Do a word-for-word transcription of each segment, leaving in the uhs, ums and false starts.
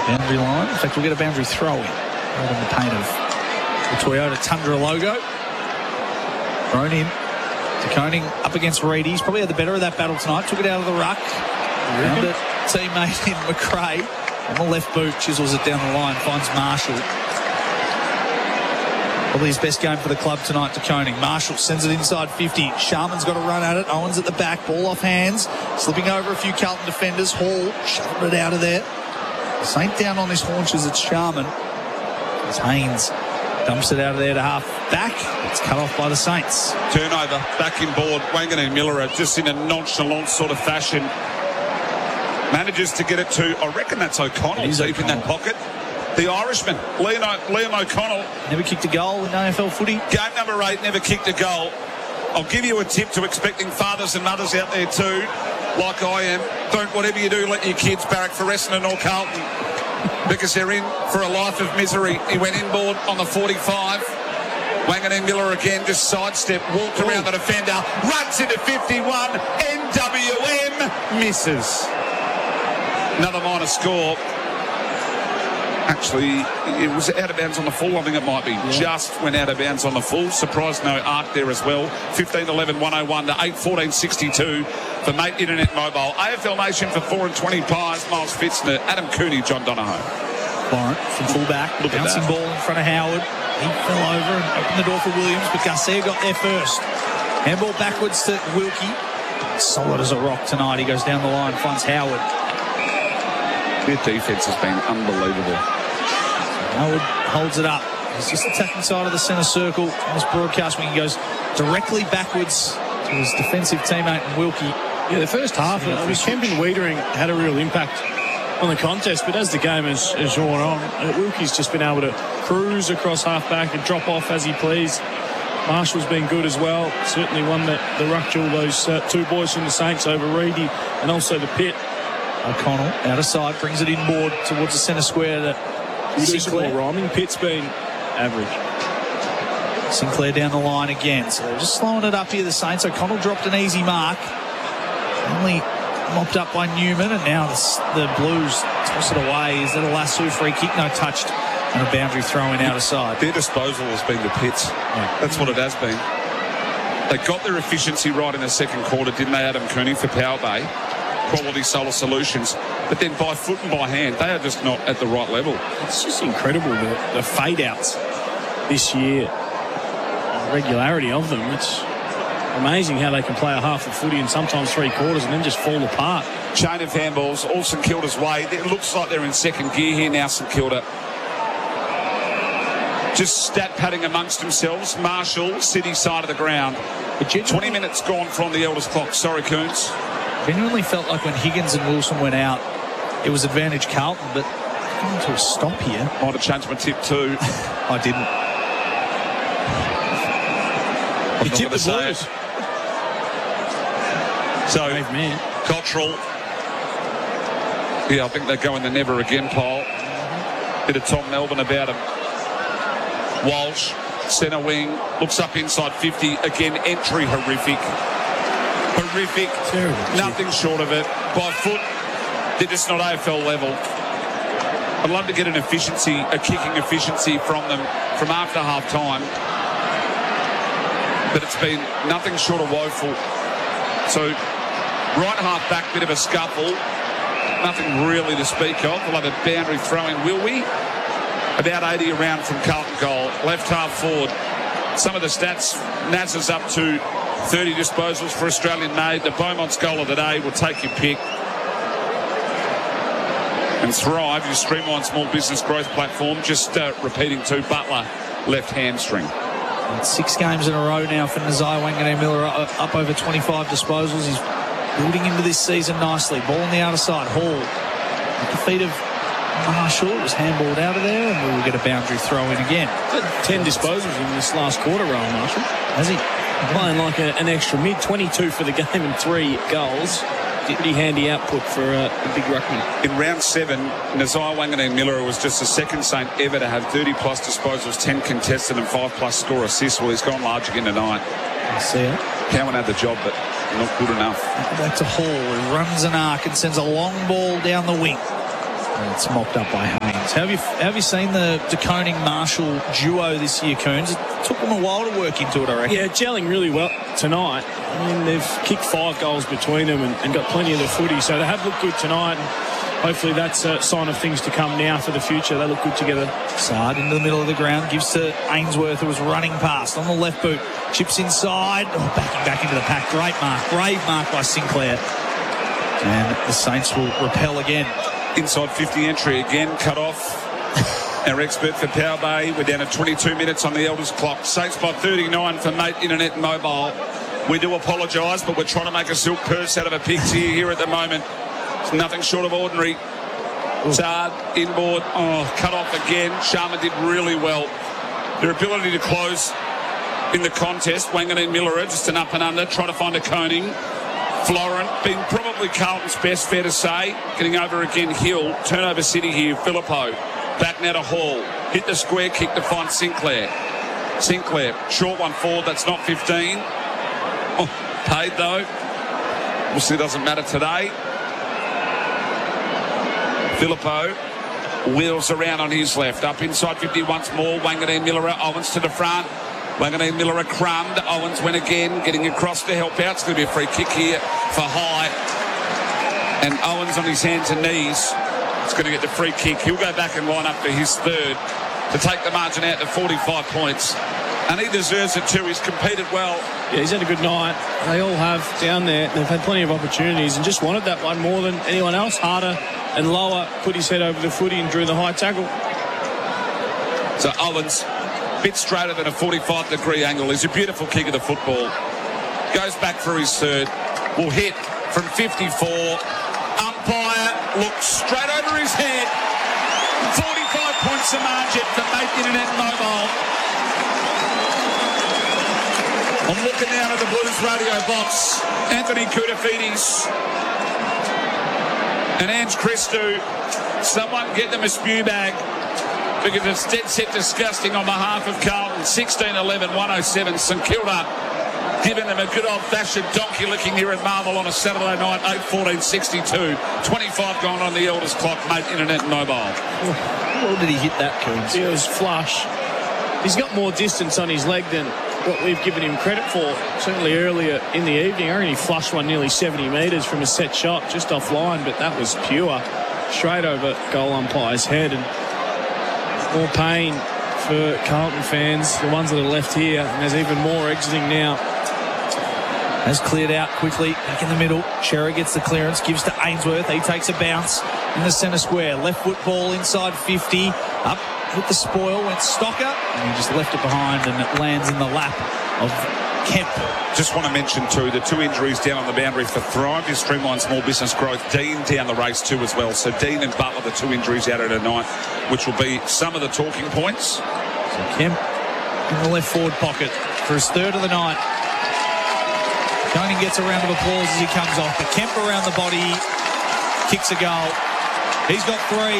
Boundary line. In fact, we'll get a boundary throw in right on the paint of the Toyota Tundra logo. Thrown in. De Koning up against Reedy. He's probably had the better of that battle tonight. Took it out of the ruck. Found a teammate in McRae. On the left boot, chisels it down the line. Finds Marshall. Probably his best game for the club tonight, De Koning. Marshall sends it inside fifty. Sharman's got a run at it. Owens at the back. Ball off hands. Slipping over a few Carlton defenders. Hall shoved it out of there. Saint down on his haunches. It's Sharman. As Haynes dumps it out of there to half back. It's cut off by the Saints. Turnover. Back in board. Wangan and Miller are just in a nonchalant sort of fashion. Manages to get it to, I reckon that's O'Connell deep O'Connell. in that pocket. The Irishman, Liam, o- Liam O'Connell. Never kicked a goal in A F L footy. Game number eight, never kicked a goal. I'll give you a tip to expecting fathers and mothers out there too, like I am. Don't, whatever you do, let your kids barrack for Essendon or Carlton, because they're in for a life of misery. He went inboard on the forty-five. Wangan Miller again, just sidestep, walked Ooh. around the defender, runs into fifty-one, N W M, misses. Another minor score. Actually, it was out of bounds on the full. I think it might be. Yeah. Just went out of bounds on the full. Surprised no arc there as well. fifteen eleven one oh one to eight fourteen sixty-two for Mate Internet Mobile. A F L Nation for four and twenty Pies. Miles Fitzner, Adam Cooney, John Donohoe. Florent from full-back. Look bouncing ball in front of Howard. He fell over and opened the door for Williams, but Garcia got there first. Handball backwards to Wilkie. Solid as a rock tonight. He goes down the line, finds Howard. Their defence has been unbelievable. Howard holds it up. He's just attacking side of the centre circle. On this broadcast when he goes directly backwards to his defensive teammate Wilkie. Yeah, the first half, I mean, Kempin Wiedering had a real impact on the contest, but as the game has, has gone on, uh, Wilkie's just been able to cruise across half-back and drop off as he pleased. Marshall's been good as well. Certainly won the, the ruck duel, those uh, two boys from the Saints over Reedy and also the Pit. O'Connell out of side, brings it inboard towards the centre square to Sinclair. Rhyming. Pitt's been average. Sinclair down the line again. So they're just slowing it up here, the Saints. O'Connell dropped an easy mark. Only mopped up by Newman, and now the, the Blues toss it away. Is that a lasso free kick? No, touched. And a boundary throw in out of side. Their disposal has been the Pits. Yeah. That's what it has been. They got their efficiency right in the second quarter, didn't they, Adam Cooney, for Power Bay? Quality solar solutions, but then by foot and by hand they are just not at the right level. It's just incredible the, the fade outs this year, the regularity of them. It's amazing how they can play a half of footy and sometimes three quarters and then just fall apart. Chain of handballs, all St Kilda's way. It looks like they're in second gear here now, St Kilda. Just stat padding amongst themselves. Marshall, City side of the ground. twenty minutes gone from the elders clock. Sorry, Coons. Genuinely felt like when Higgins and Wilson went out, it was advantage Carlton, but coming to a stop here. Might have changed my tip too. I didn't. You tipped the Blues. So, Brave man. Cottrell. Yeah, I think they go in the never again pile. Bit of Tom Melbourne about him. Walsh, centre wing, looks up inside fifty. Again, entry horrific. Horrific. Terrible. Nothing short of it. By foot, they're just not A F L level. I'd love to get an efficiency, a kicking efficiency from them from after half time. But it's been nothing short of woeful. So, right half back, bit of a scuffle. Nothing really to speak of. We'll have a boundary throw in, will we? About eighty around from Carlton goal. Left half forward. Some of the stats, Naz is up to thirty disposals for Australian made. The Beaumont's goal of the day, will take your pick. And Thrive, your streamlined small business growth platform, just uh, repeating to Butler, left hamstring. And six games in a row now for Nazai Wanganeen Miller, up, up over twenty-five disposals. He's building into this season nicely. Ball on the outer side. Hall at the feet of Marshall. It was handballed out of there, and we will get a boundary throw in again. ten disposals in this last quarter, Rowan Marshall. Has he? Playing like a, an extra mid, twenty-two for the game and three goals. Pretty handy output for uh, the big ruckman. In round seven, Nazai Wanganeen Miller was just the second Saint ever to have thirty plus disposals, ten contested and five plus score assists. Well, he's gone large again tonight. I see it. Cowan had the job, but not good enough. Back to Hall, who runs an arc and sends a long ball down the wing. And it's mopped up by Haynes. Have you have you seen the DeConing Marshall duo this year, Coons? It took them a while to work into it, I reckon. Yeah, gelling really well tonight. I mean, they've kicked five goals between them and, and got plenty of the footy, so they have looked good tonight. And hopefully that's a sign of things to come now for the future. They look good together. Sard into the middle of the ground, gives to Ainsworth, who was running past on the left boot. Chips inside, oh, backing back into the pack. Great mark, brave mark by Sinclair. And the Saints will repel again. Inside fifty entry again, cut off. Our expert for Power Bay. We're down to twenty-two minutes on the Elders clock. Saints by thirty-nine for Mate Internet and Mobile. We do apologise, but we're trying to make a silk purse out of a pig's ear here at the moment. It's nothing short of ordinary. Zard, inboard, oh, cut off again. Sharma did really well. Their ability to close in the contest. Wangan Miller just an up and under, trying to find a Koning. Florent, being probably Carlton's best, fair to say. Getting over again, Hill. Turnover City here, Filippo. Back now to Hall. Hit the square kick to find Sinclair. Sinclair, short one forward, that's not fifteen. Oh, paid though. Obviously doesn't matter today. Filippo wheels around on his left. Up inside fifty once more. Wangan Miller, Owens to the front. Wangan Miller crumbed. Owens went again, getting across to help out. It's going to be a free kick here for High. And Owens on his hands and knees. It's going to get the free kick. He'll go back and line up for his third to take the margin out to forty-five points. And he deserves it too. He's competed well. Yeah, he's had a good night. They all have down there. They've had plenty of opportunities and just wanted that one more than anyone else. Harder and lower, put his head over the footy and drew the high tackle. So Owens, a bit straighter than a forty-five degree angle. He's a beautiful kick of the football. Goes back for his third. Will hit from fifty-four. Umpire looks straight over his head. forty-five points the margin for Mate Internet Mobile. I'm looking down at the Blues radio box. Anthony Koutafidis and Ange Christou. Someone get them a spew bag because it's dead set disgusting on behalf of Carlton. sixteen eleven one oh seven St Kilda giving them a good old-fashioned donkey licking here at Marvel on a Saturday night. Eight fourteen sixty-two. twenty-five gone on the Elders clock. Mate Internet Mobile. Well, did he hit that, Coons? It was flush. He's got more distance on his leg than what we've given him credit for. Certainly earlier in the evening, I reckon he flushed one nearly seventy metres from a set shot just offline, but that was pure. Straight over goal umpire's head, and more pain for Carlton fans, the ones that are left here, and there's even more exiting now. Has cleared out quickly, back in the middle. Shearer gets the clearance, gives to Ainsworth. He takes a bounce in the centre square. Left foot ball inside fifty. Up with the spoil, went Stocker, and he just left it behind, and it lands in the lap of Kemp. Just want to mention too the two injuries down on the boundary for Thrive, your Streamline Small Business Growth. Dean down the race too as well. So Dean and Butler, the two injuries out of tonight, which will be some of the talking points. So Kemp in the left forward pocket for his third of the night. Koning gets a round of applause as he comes off, but Kemp around the body, kicks a goal. He's got three.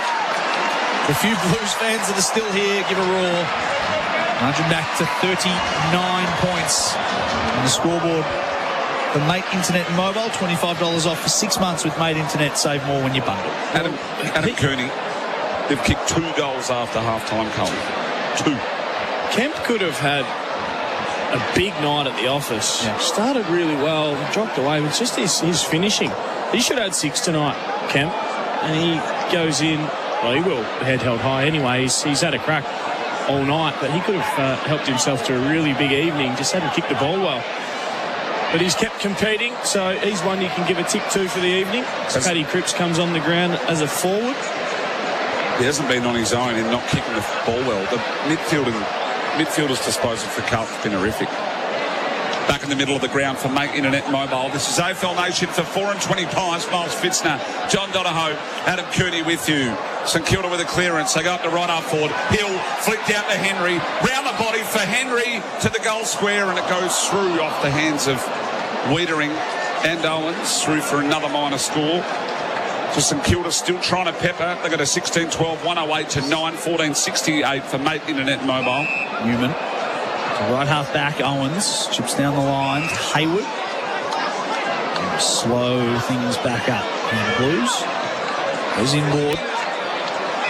The few Blues fans that are still here give a roar. Margin back to thirty-nine points on the scoreboard. For Mate Internet and Mobile, twenty-five dollars off for six months with Mate Internet. Save more when you bundle. Adam, Adam Cooney, they've kicked two goals after half-time, Colin. Two. Kemp could have had a big night at the office. Yeah. Started really well, dropped away. It's just his, his finishing. He should have had six tonight, Kemp. And he goes in, well, he will, head held high anyway. He's, he's had a crack all night, but he could have uh, helped himself to a really big evening. Just hadn't kicked the ball well. But he's kept competing, so he's one you can give a tick to for the evening. So Paddy Cripps comes on the ground as a forward. He hasn't been on his own in not kicking the ball well. The midfield and midfielders' disposal for Carlton has been horrific. Back in the middle of the ground for Mate Internet Mobile. This is A F L Nation for four and twenty Pies. Miles Fitzner, John Donahoe, Adam Cooney with you. St Kilda with a clearance. They go up to right half forward. Hill flicked out to Henry. Round the body for Henry to the goal square, and it goes through off the hands of Wiedering and Owens. Through for another minor score. So St Kilda still trying to pepper. They got a sixteen twelve, one oh eight to nine, fourteen sixty-eight for Mate Internet Mobile. Newman. Right half back, Owens chips down the line. Hayward. Slow things back up. And the Blues Goes inboard.